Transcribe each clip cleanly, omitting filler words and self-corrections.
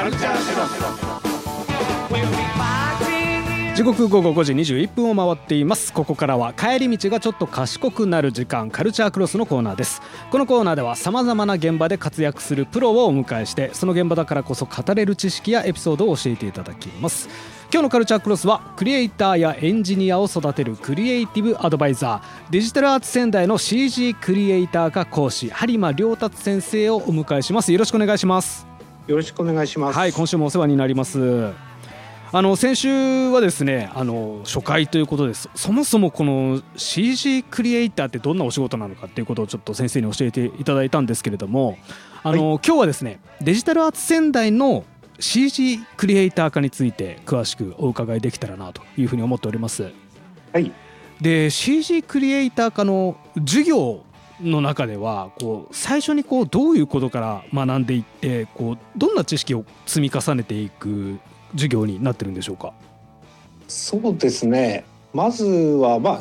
カルチャーショック。 時刻午後5時21分を回っています。ここからは帰り道がちょっと賢くなる時間、カルチャークロスのコーナーです。このコーナーでは様々な現場で活躍するプロをお迎えして、その現場だからこそ語れる知識やエピソードを教えていただきます。今日のカルチャークロスはクリエイターやエンジニアを育てるクリエイティブアドバイザー、デジタルアーツ仙台の CG クリエイター科講師播磨良達先生をお迎えします。よろしくお願いします。 よろしくお願いします。 はい、今週もお世話になります。先週はですね、初回ということです。そもそもこの CG クリエイターってどんなお仕事なのかっていうことをちょっと先生に教えていただいたんですけれども、今日はですね、デジタルアーツ仙台の CG クリエイター化について詳しくお伺いできたらなというふうに思っております。 はい。 で CG クリエイター化の授業の中では最初にどういうことから学んでいって、どんな知識を積み重ねていく授業になってるんでしょうか。 そうですね、まずは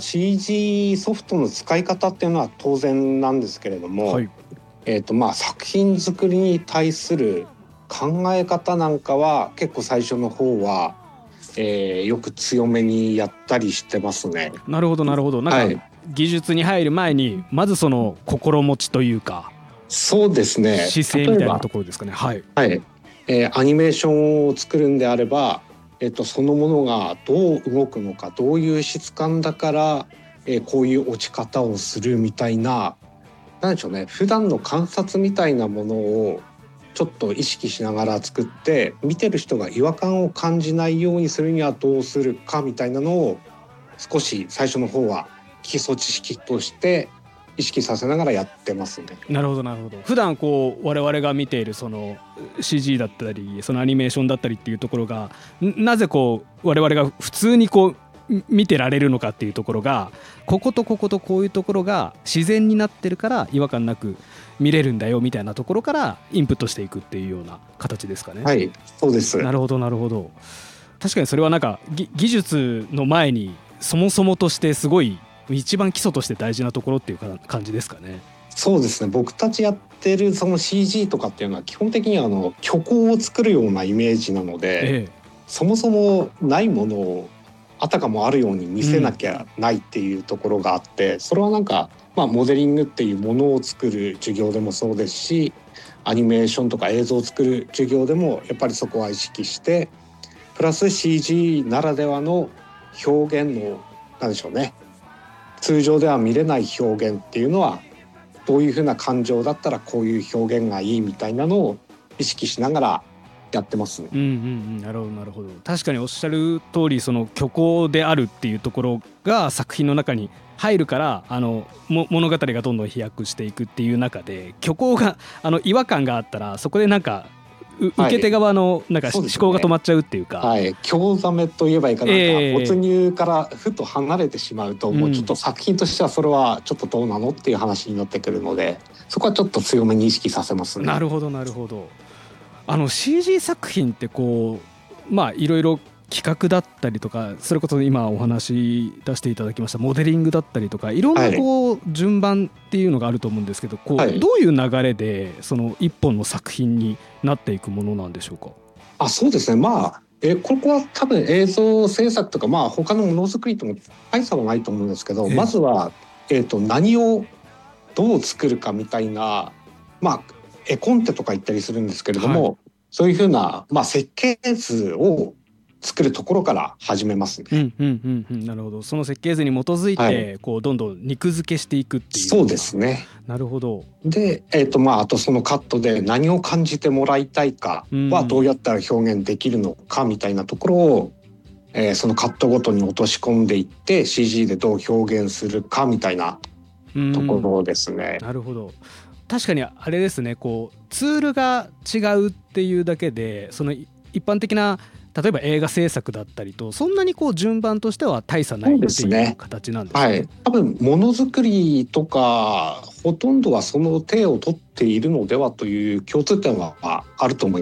CG ソフトの使い方っていうのは当然なんですけれども、 はい、 作品作りに対する考え方なんかは結構最初の方は、よく強めにやったりしてますね。 なるほどなるほど。なんか技術に入る前にまずその心持ちというか、 そうですね、 姿勢みたいなところですかね。はい、 はい。アニメーションを作るんであれば、そのものがどう動くのか、どういう質感だから、こういう落ち方をするみたいな、なんでしょうね、普段の観察みたいなものをちょっと意識しながら作って、見てる人が違和感を感じないようにするにはどうするかみたいなのを少し最初の方は基礎知識として意識させながらやってますね。 なるほどなるほど。普段我々が見ているその CG だったり、そのアニメーションだったりっていうところがなぜ我々が普通に見てられるのかっていうところが、こことこことこういうところが自然になってるから違和感なく見れるんだよみたいなところからインプットしていくっていうような形ですかね。 はい、そうです。 なるほどなるほど。確かにそれはなんか技術の前にそもそもとしてすごい一番基礎として大事なところっていう感じですかね。 そうですね、僕たちやってるその CG とかっていうのは基本的には虚構を作るようなイメージなので、そもそもないものをあたかもあるように見せなきゃないっていうところがあって、それはなんかモデリングっていうものを作る授業でもそうですし、アニメーションとか映像を作る授業でもやっぱりそこは意識して、プラス CG ならではの表現のなんでしょうね、通常では見れない表現っていうのはどういうふうな感情だったらこういう表現がいいみたいなのを意識しながらやってますね。 なるほどなるほど。確かにおっしゃる通り、その虚構であるっていうところが作品の中に入るから、物語がどんどん飛躍していくっていう中で、虚構が違和感があったらそこでなんか受け手側のなんか思考が止まっちゃうっていうか、 興ざめといえばいいかなんか、没入からふと離れてしまうと、もうちょっと作品としてはそれはちょっとどうなのっていう話になってくるので、そこはちょっと強めに意識させますね。 なるほどなるほど。CG 作品っていろいろ企画だったりとか、それこそ今お話出していただきましたモデリングだったりとか、いろんな順番っていうのがあると思うんですけど、どういう流れでその一本の作品になっていくものなんでしょうか。 そうですね、ここは多分映像制作とか他のものづくりとも大差はないと思うんですけど、まずは、何をどう作るかみたいな、絵コンテとか言ったりするんですけれども、そういうふうな、設計図を作るところから始めますね。 なるほど。その設計図に基づいて、どんどん肉付けしていくっていう。 そうですね。 なるほど。 で、あとそのカットで何を感じてもらいたいかはどうやったら表現できるのかみたいなところを、そのカットごとに落とし込んでいって CG でどう表現するかみたいなところですね。 なるほど。確かにあれですね、ツールが違うっていうだけで、その一般的な例えば映画制作だったりとそんなに順番としては大差ないっていう形なんですね。 多分ものづくりとかほとんどはその手を取っているのではという共通点はあると思います。